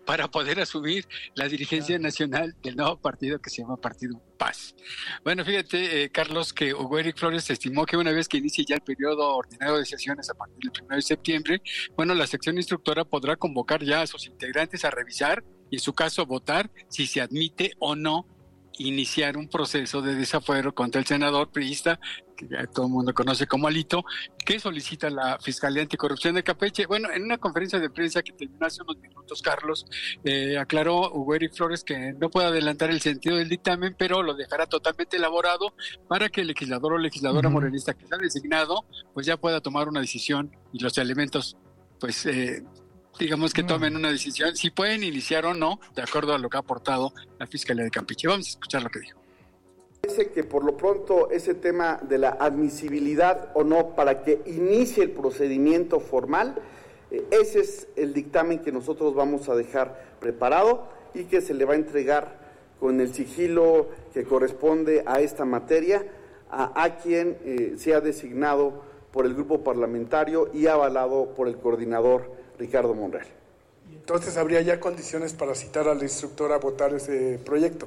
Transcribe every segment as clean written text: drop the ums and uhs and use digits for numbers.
para poder asumir la dirigencia nacional del nuevo partido que se llama Partido Paz. Bueno, fíjate, Carlos, que Hugo Eric Flores estimó que una vez que inicie ya el periodo ordinario de sesiones a partir del 1 de septiembre, bueno, la sección instructora podrá convocar ya a sus integrantes a revisar y en su caso votar si se admite o no iniciar un proceso de desafuero contra el senador priista, que ya todo el mundo conoce como Alito, que solicita la Fiscalía Anticorrupción de Campeche. Bueno, en una conferencia de prensa que terminó hace unos minutos, Carlos, aclaró Hugo Eric Flores que no puede adelantar el sentido del dictamen, pero lo dejará totalmente elaborado para que el legislador o legisladora morenista que está designado, pues ya pueda tomar una decisión y los elementos, pues digamos que tomen una decisión, si pueden iniciar o no, de acuerdo a lo que ha aportado la Fiscalía de Campeche. Vamos a escuchar lo que dijo. Parece que por lo pronto ese tema de la admisibilidad o no para que inicie el procedimiento formal, ese es el dictamen que nosotros vamos a dejar preparado y que se le va a entregar con el sigilo que corresponde a esta materia a quien sea designado por el grupo parlamentario y avalado por el coordinador Ricardo Monreal. Entonces, ¿habría ya condiciones para citar a la instructora a votar ese proyecto?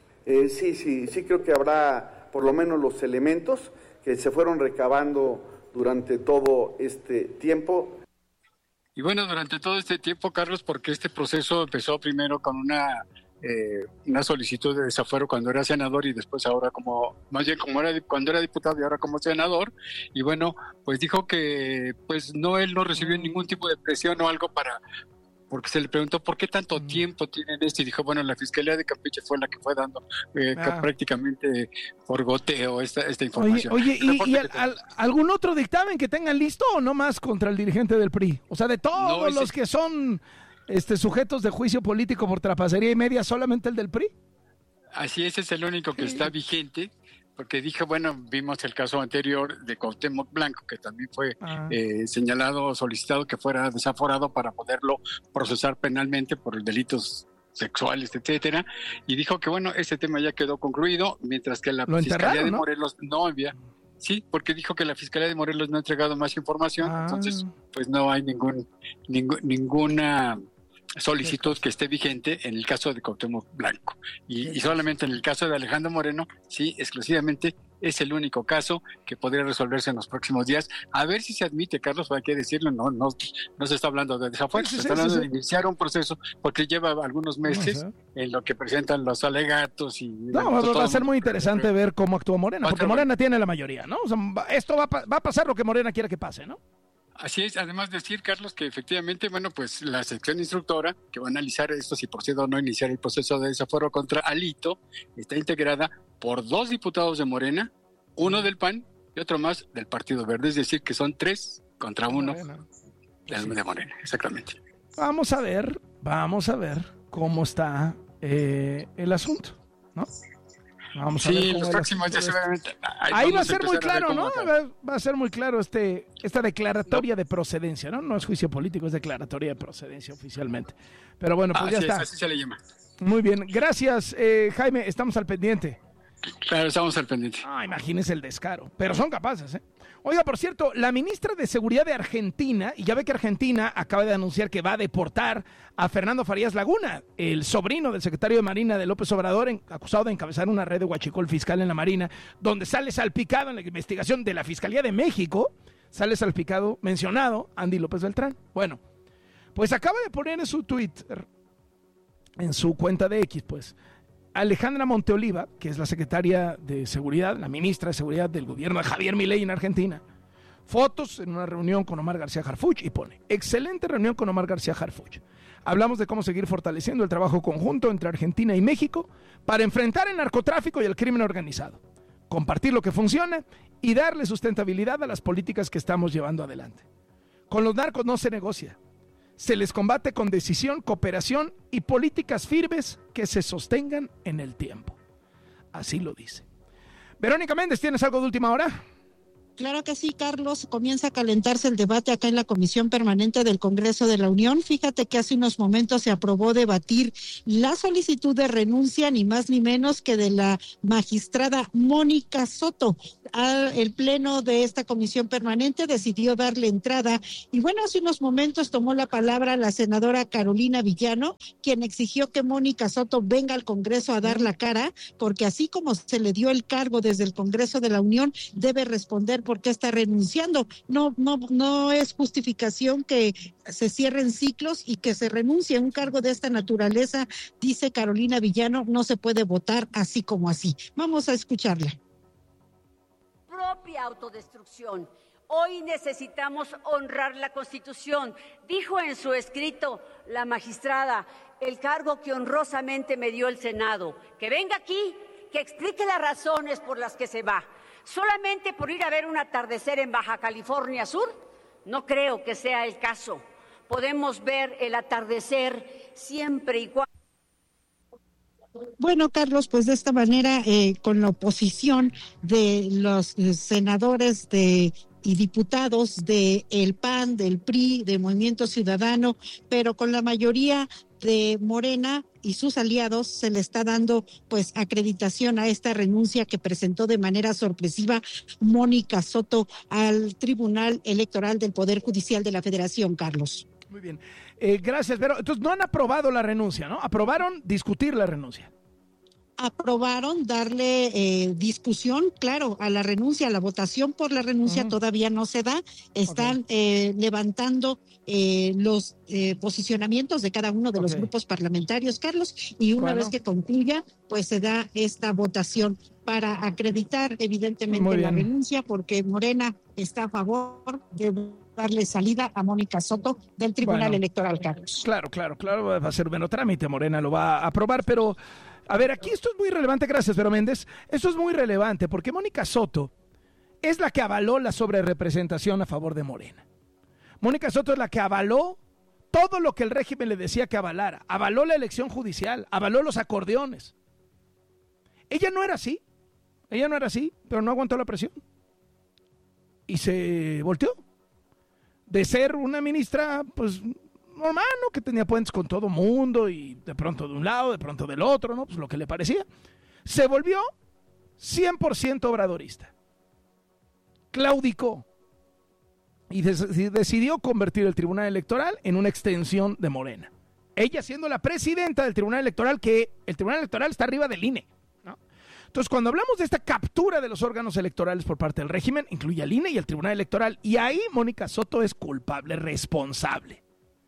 Sí, creo que habrá por lo menos los elementos que se fueron recabando durante todo este tiempo. Y bueno, durante todo este tiempo, Carlos, porque este proceso empezó primero con una solicitud de desafuero cuando era senador y después ahora cuando era diputado y ahora como senador, y bueno, pues dijo que pues él no recibió ningún tipo de presión o algo porque se le preguntó por qué tanto tiempo tienen esto y dijo, bueno, la Fiscalía de Campeche fue la que fue dando prácticamente por goteo esta información. Oye, ¿y algún otro dictamen que tengan listo o no más contra el dirigente del PRI? O sea, de todos los que son sujetos de juicio político por trapacería y media, ¿solamente el del PRI? Así es el único que está vigente, porque dije, bueno, vimos el caso anterior de Cuauhtémoc Blanco, que también fue señalado, solicitado que fuera desaforado para poderlo procesar penalmente por delitos sexuales, etcétera, y dijo que bueno, ese tema ya quedó concluido, mientra que la Fiscalía de Morelos no envía. Sí, porque dijo que la Fiscalía de Morelos no ha entregado más información, entonces pues no hay ninguna solicitud que esté vigente en el caso de Cuauhtémoc Blanco. Y solamente en el caso de Alejandro Moreno, sí, exclusivamente es el único caso que podría resolverse en los próximos días. A ver si se admite, Carlos, hay que decirlo, no se está hablando de desafuero, se está hablando de iniciar un proceso, porque lleva algunos meses en lo que presentan los alegatos. Va a ser muy interesante ver cómo actúa Morena, porque Morena tiene la mayoría, ¿no? O sea, esto va a pasar lo que Morena quiere que pase, ¿no? Así es, además decir, Carlos, que efectivamente, bueno, pues la sección instructora que va a analizar esto, si procede o no iniciar el proceso de desafuero contra Alito, está integrada por 2 diputados de Morena, 1 del PAN y otro más del Partido Verde, es decir, que son 3 contra 1 de Morena, exactamente. Vamos a ver cómo está el asunto, ¿no? Vamos a ver los próximos días seguramente. Ahí va a ser muy claro, ¿no? Va a ser muy claro esta declaratoria de procedencia, ¿no? No es juicio político, es declaratoria de procedencia oficialmente. Pero bueno, pues ya está. Así se le llama. Muy bien, gracias, Jaime, estamos al pendiente. Claro, estamos al pendiente. Imagínense el descaro, pero son capaces, ¿eh? Oiga, por cierto, la ministra de Seguridad de Argentina, y ya ve que Argentina acaba de anunciar que va a deportar a Fernando Farías Laguna, el sobrino del secretario de Marina de López Obrador, acusado de encabezar una red de huachicol fiscal en la Marina, donde sale salpicado en la investigación de la Fiscalía de México, mencionado Andy López Beltrán. Bueno, pues acaba de poner en su Twitter, en su cuenta de X, pues, Alejandra Monteoliva, que es la secretaria de Seguridad, la ministra de Seguridad del gobierno de Javier Milei en Argentina, fotos en una reunión con Omar García Harfuch y pone, excelente reunión con Omar García Harfuch. Hablamos de cómo seguir fortaleciendo el trabajo conjunto entre Argentina y México para enfrentar el narcotráfico y el crimen organizado, compartir lo que funciona y darle sustentabilidad a las políticas que estamos llevando adelante. Con los narcos no se negocia. Se les combate con decisión, cooperación y políticas firmes que se sostengan en el tiempo. Así lo dice. Verónica Méndez, ¿tienes algo de última hora? Claro que sí, Carlos. Comienza a calentarse el debate acá en la Comisión Permanente del Congreso de la Unión. Fíjate que hace unos momentos se aprobó debatir la solicitud de renuncia, ni más ni menos que de la magistrada Mónica Soto. El pleno de esta Comisión Permanente decidió darle entrada y bueno, hace unos momentos tomó la palabra la senadora Carolina Villano, quien exigió que Mónica Soto venga al Congreso a dar la cara, porque así como se le dio el cargo desde el Congreso de la Unión, debe responder por qué está renunciando. No es justificación que se cierren ciclos y que se renuncie a un cargo de esta naturaleza, dice Carolina Villano, no se puede votar así como así. Vamos a escucharla. Propia autodestrucción. Hoy necesitamos honrar la Constitución. Dijo en su escrito la magistrada, el cargo que honrosamente me dio el Senado, que venga aquí, que explique las razones por las que se va. ¿Solamente por ir a ver un atardecer en Baja California Sur? No creo que sea el caso. Podemos ver el atardecer siempre y cuando... Bueno, Carlos, pues de esta manera, con la oposición de los senadores y diputados del PAN, del PRI, del Movimiento Ciudadano, pero con la mayoría de Morena y sus aliados, se le está dando pues acreditación a esta renuncia que presentó de manera sorpresiva Mónica Soto al Tribunal Electoral del Poder Judicial de la Federación, Carlos. Muy bien, gracias, pero entonces no han aprobado la renuncia, ¿no? Aprobaron discutir la renuncia. Aprobaron darle discusión, claro, a la renuncia, a la votación por la renuncia todavía no se da, están levantando los posicionamientos de cada uno de los grupos parlamentarios, Carlos, y una vez que concluya, pues se da esta votación para acreditar evidentemente la renuncia, porque Morena está a favor de darle salida a Mónica Soto del Tribunal Electoral, Carlos. Claro, va a ser menos trámite, Morena lo va a aprobar, pero a ver, aquí esto es muy relevante, gracias, Vero Méndez, esto es muy relevante porque Mónica Soto es la que avaló la sobrerepresentación a favor de Morena. Mónica Soto es la que avaló todo lo que el régimen le decía que avalara, avaló la elección judicial, avaló los acordeones. Ella no era así, pero no aguantó la presión y se volteó de ser una ministra, pues, normal, ¿no? Que tenía puentes con todo mundo y de pronto de un lado, de pronto del otro, ¿no? Pues lo que le parecía. Se volvió 100% obradorista. Claudicó y decidió convertir el Tribunal Electoral en una extensión de Morena. Ella siendo la presidenta del Tribunal Electoral, que el Tribunal Electoral está arriba del INE, ¿no? Entonces, cuando hablamos de esta captura de los órganos electorales por parte del régimen, incluye al INE y al Tribunal Electoral, y ahí Mónica Soto es culpable, responsable.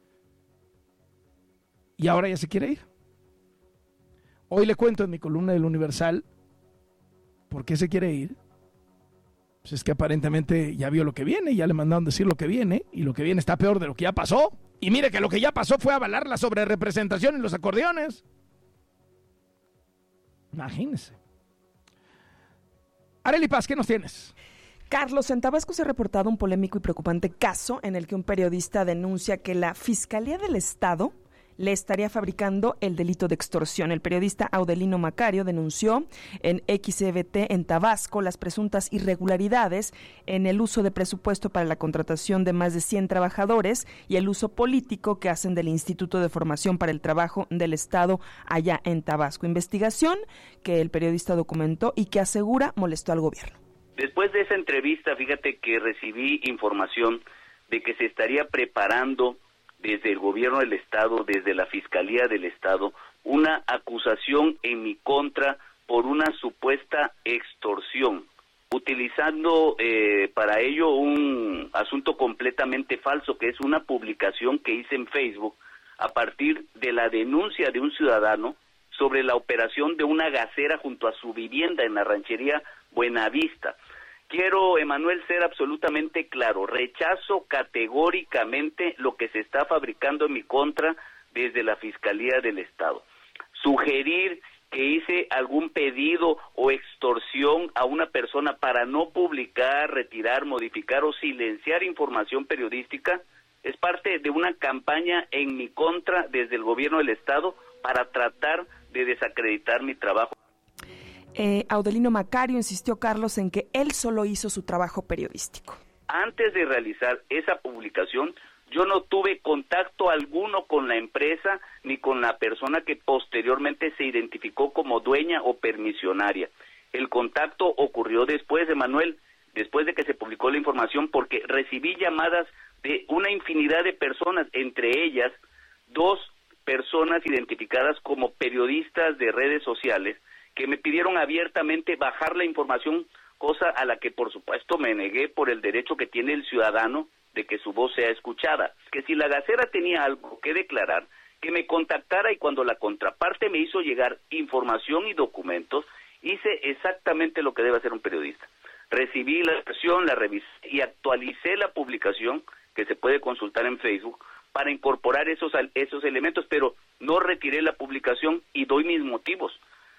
Y ahora ya se quiere ir. Hoy le cuento en mi columna del Universal por qué se quiere ir. Pues es que aparentemente ya vio lo que viene, ya le mandaron decir lo que viene, y lo que viene está peor de lo que ya pasó. Y mire que lo que ya pasó fue avalar la sobrerepresentación en los acordeones. Imagínese. Arely Paz, ¿qué nos tienes? Carlos, en Tabasco se ha reportado un polémico y preocupante caso en el que un periodista denuncia que la Fiscalía del Estado le estaría fabricando el delito de extorsión. El periodista Audelino Macario denunció en XEVT en Tabasco las presuntas irregularidades en el uso de presupuesto para la contratación de más de 100 trabajadores y el uso político que hacen del Instituto de Formación para el Trabajo del Estado allá en Tabasco. Investigación que el periodista documentó y que asegura molestó al gobierno. Después de esa entrevista, fíjate que recibí información de que se estaría preparando desde el gobierno del Estado, desde la Fiscalía del Estado, una acusación en mi contra por una supuesta extorsión, utilizando para ello un asunto completamente falso, que es una publicación que hice en Facebook a partir de la denuncia de un ciudadano sobre la operación de una gasera junto a su vivienda en la ranchería Buenavista. Quiero, Emanuel, ser absolutamente claro. Rechazo categóricamente lo que se está fabricando en mi contra desde la Fiscalía del Estado. Sugerir que hice algún pedido o extorsión a una persona para no publicar, retirar, modificar o silenciar información periodística es parte de una campaña en mi contra desde el gobierno del Estado para tratar de desacreditar mi trabajo. Audelino Macario insistió, Carlos, en que él solo hizo su trabajo periodístico. Antes de realizar esa publicación, yo no tuve contacto alguno con la empresa ni con la persona que posteriormente se identificó como dueña o permisionaria. El contacto ocurrió después, Emanuel, después de que se publicó la información, porque recibí llamadas de una infinidad de personas, entre ellas 2 personas identificadas como periodistas de redes sociales, que me pidieron abiertamente bajar la información, cosa a la que por supuesto me negué por el derecho que tiene el ciudadano de que su voz sea escuchada. Que si la Gacera tenía algo que declarar, que me contactara, y cuando la contraparte me hizo llegar información y documentos, hice exactamente lo que debe hacer un periodista. Recibí la versión, la revisé y actualicé la publicación, que se puede consultar en Facebook, para incorporar esos elementos, pero no retiré la publicación y doy mis motivos.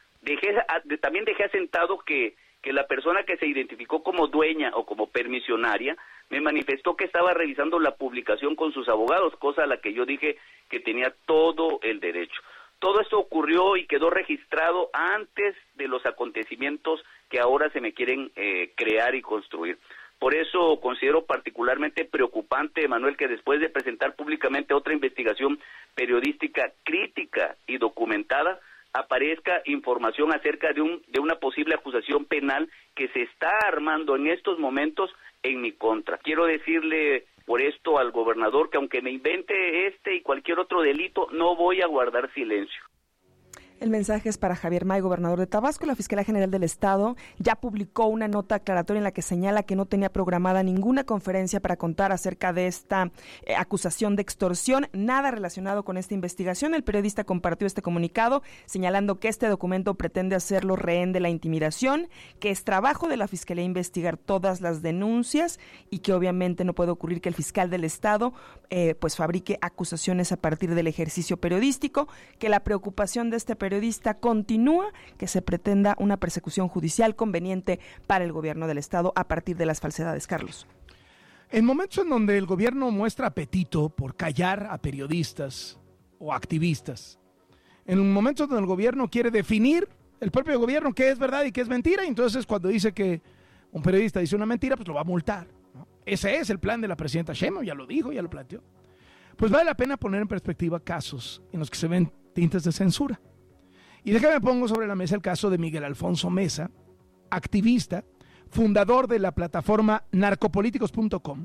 También dejé asentado que la persona que se identificó como dueña o como permisionaria me manifestó que estaba revisando la publicación con sus abogados, cosa a la que yo dije que tenía todo el derecho. Todo esto ocurrió y quedó registrado antes de los acontecimientos que ahora se me quieren crear y construir. Por eso considero particularmente preocupante, Manuel, que después de presentar públicamente otra investigación periodística crítica y documentada, aparezca información acerca de una posible acusación penal que se está armando en estos momentos en mi contra. Quiero decirle por esto al gobernador que aunque me invente este y cualquier otro delito, no voy a guardar silencio. El mensaje es para Javier May, gobernador de Tabasco. La Fiscalía General del Estado ya publicó una nota aclaratoria en la que señala que no tenía programada ninguna conferencia para contar acerca de esta acusación de extorsión, nada relacionado con esta investigación. El periodista compartió este comunicado señalando que este documento pretende hacerlo rehén de la intimidación, que es trabajo de la Fiscalía investigar todas las denuncias y que obviamente no puede ocurrir que el fiscal del Estado pues fabrique acusaciones a partir del ejercicio periodístico, que la preocupación de este periodista continúa, que se pretenda una persecución judicial conveniente para el gobierno del Estado a partir de las falsedades. Carlos. En momentos en donde el gobierno muestra apetito por callar a periodistas o activistas, en momentos donde el gobierno quiere definir, el propio gobierno, qué es verdad y qué es mentira, y entonces cuando dice que un periodista dice una mentira, pues lo va a multar, ¿no? Ese es el plan de la presidenta Sheinbaum, ya lo dijo, ya lo planteó. Pues vale la pena poner en perspectiva casos en los que se ven tintes de censura. Y déjame pongo sobre la mesa el caso de Miguel Alfonso Mesa, activista, fundador de la plataforma narcopolíticos.com.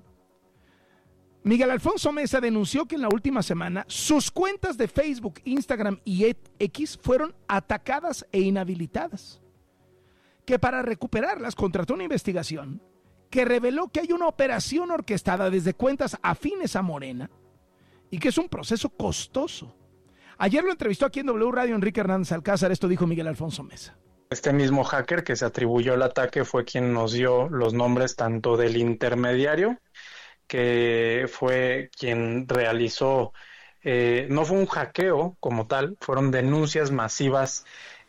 Miguel Alfonso Mesa denunció que en la última semana sus cuentas de Facebook, Instagram y X fueron atacadas e inhabilitadas. Que para recuperarlas contrató una investigación que reveló que hay una operación orquestada desde cuentas afines a Morena y que es un proceso costoso. Ayer lo entrevistó aquí en W Radio Enrique Hernández Alcázar. Esto dijo Miguel Alfonso Mesa. Este mismo hacker que se atribuyó el ataque fue quien nos dio los nombres tanto del intermediario, que fue quien realizó, no fue un hackeo como tal, fueron denuncias masivas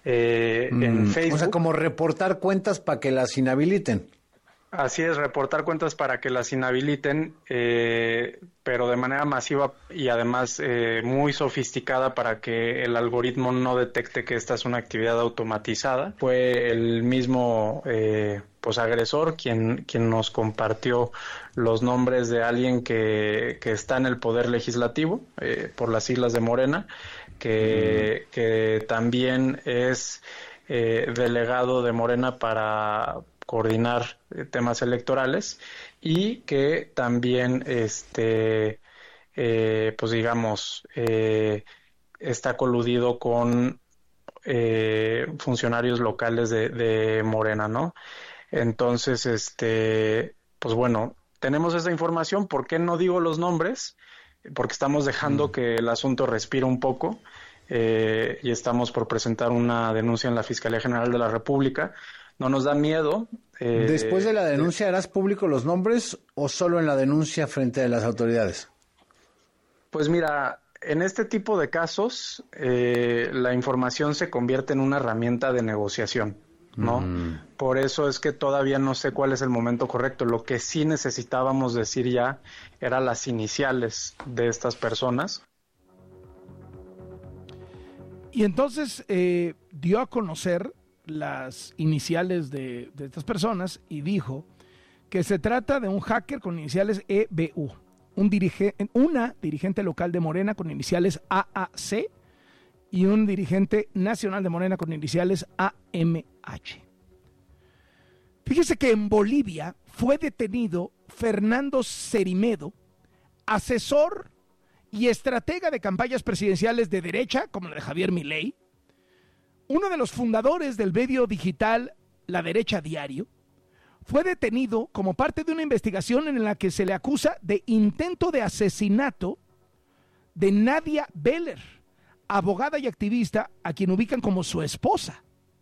en Facebook. O sea, como reportar cuentas para que las inhabiliten. Así es, reportar cuentas para que las inhabiliten, pero de manera masiva y además muy sofisticada para que el algoritmo no detecte que esta es una actividad automatizada. Fue el mismo pues agresor quien nos compartió los nombres de alguien que está en el poder legislativo por las siglas de Morena, que también es delegado de Morena para coordinar temas electorales y que también pues digamos está coludido con funcionarios locales de Morena, ¿no? Entonces pues bueno, tenemos esa información. ¿Por qué no digo los nombres? Porque estamos dejando que el asunto respire un poco y estamos por presentar una denuncia en la Fiscalía General de la República. No nos da miedo. ¿Después de la denuncia harás público los nombres o solo en la denuncia frente a las autoridades? Pues mira, en este tipo de casos la información se convierte en una herramienta de negociación, ¿no? Por eso es que todavía no sé cuál es el momento correcto. Lo que sí necesitábamos decir ya eran las iniciales de estas personas. Y entonces dio a conocer las iniciales de estas personas y dijo que se trata de un hacker con iniciales EBU, una dirigente local de Morena con iniciales AAC y un dirigente nacional de Morena con iniciales AMH. Fíjese que en Bolivia fue detenido Fernando Cerimedo, asesor y estratega de campañas presidenciales de derecha, como la de Javier Milei, uno de los fundadores del medio digital La Derecha Diario. Fue detenido como parte de una investigación en la que se le acusa de intento de asesinato de Nadia Beller, abogada y activista a quien ubican como su esposa.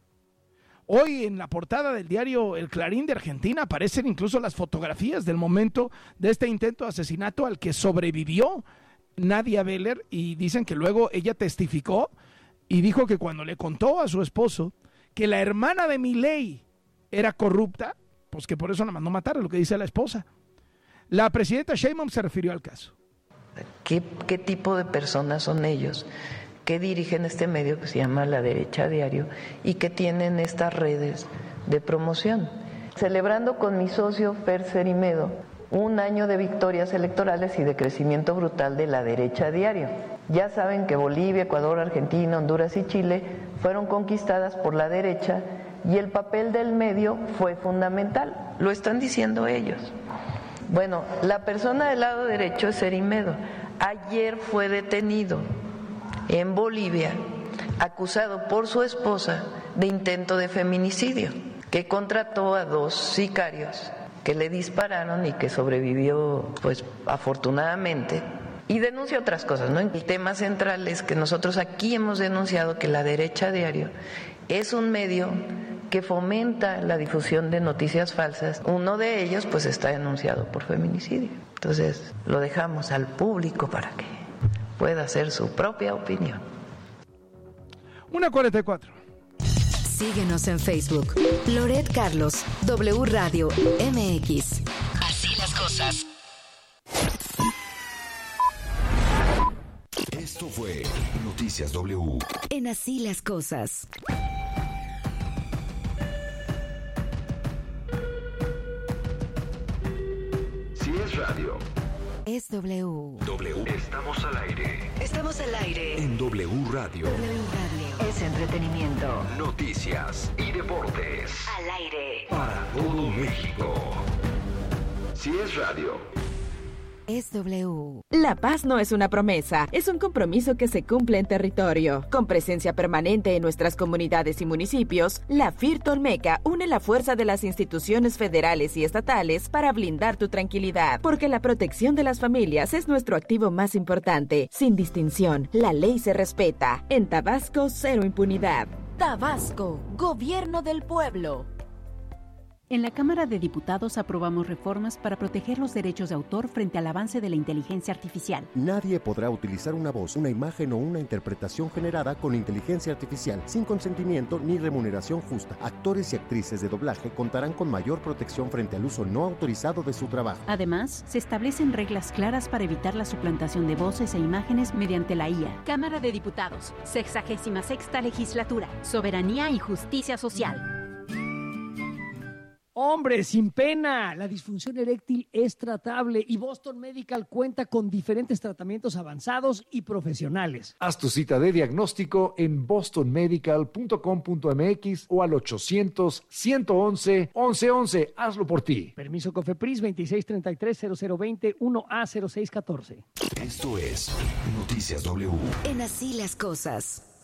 Hoy en la portada del diario El Clarín de Argentina aparecen incluso las fotografías del momento de este intento de asesinato al que sobrevivió Nadia Beller, y dicen que luego ella testificó y dijo que cuando le contó a su esposo que la hermana de Milei era corrupta, pues que por eso la mandó matar, es lo que dice la esposa. La presidenta Sheinbaum se refirió al caso. ¿Qué tipo de personas son ellos que dirigen este medio que se llama La Derecha Diario y que tienen estas redes de promoción? Celebrando con mi socio Fer Cerimedo un año de victorias electorales y de crecimiento brutal de La Derecha Diario. Ya saben que Bolivia, Ecuador, Argentina, Honduras y Chile fueron conquistadas por la derecha y el papel del medio fue fundamental. Lo están diciendo ellos. Bueno, la persona del lado derecho es Cerimedo. Ayer fue detenido en Bolivia, acusado por su esposa de intento de feminicidio, que contrató a 2 sicarios que le dispararon y que sobrevivió, pues afortunadamente. Y denuncia otras cosas, ¿no? El tema central es que nosotros aquí hemos denunciado que La Derecha Diario es un medio que fomenta la difusión de noticias falsas. Uno de ellos pues está denunciado por feminicidio. Entonces lo dejamos al público para que pueda hacer su propia opinión. 1:44. Síguenos en Facebook. Loret Carlos, W Radio MX. Así las cosas. Esto fue Noticias W. En Así las cosas. Si es radio, es W. W. Estamos al aire. Estamos al aire. En W Radio. W Radio. Es entretenimiento. Noticias y deportes. Al aire. Para todo México. Si es radio, es W. La paz no es una promesa, es un compromiso que se cumple en territorio. Con presencia permanente en nuestras comunidades y municipios, la FIRT Olmeca une la fuerza de las instituciones federales y estatales para blindar tu tranquilidad, porque la protección de las familias es nuestro activo más importante. Sin distinción, la ley se respeta. En Tabasco, cero impunidad. Tabasco, Gobierno del Pueblo. En la Cámara de Diputados aprobamos reformas para proteger los derechos de autor frente al avance de la inteligencia artificial. Nadie podrá utilizar una voz, una imagen o una interpretación generada con inteligencia artificial sin consentimiento ni remuneración justa. Actores y actrices de doblaje contarán con mayor protección frente al uso no autorizado de su trabajo. Además, se establecen reglas claras para evitar la suplantación de voces e imágenes mediante la IA. Cámara de Diputados, 66ª Legislatura, Soberanía y Justicia Social. Hombre, sin pena, la disfunción eréctil es tratable y Boston Medical cuenta con diferentes tratamientos avanzados y profesionales. Haz tu cita de diagnóstico en bostonmedical.com.mx o al 800-111-1111. Hazlo por ti. Permiso COFEPRIS 2633-0020 1A0614. Esto es Noticias W. En Así las cosas.